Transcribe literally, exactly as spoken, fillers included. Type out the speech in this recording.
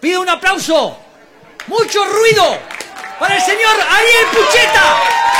Pido un aplauso, mucho ruido, para el señor Ariel Pucheta.